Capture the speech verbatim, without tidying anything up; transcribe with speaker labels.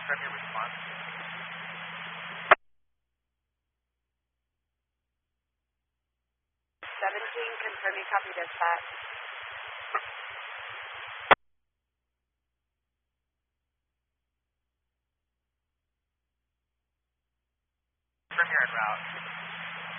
Speaker 1: confirm your response.
Speaker 2: seventeen, confirm you copy dispatch.
Speaker 1: Confirm your en route.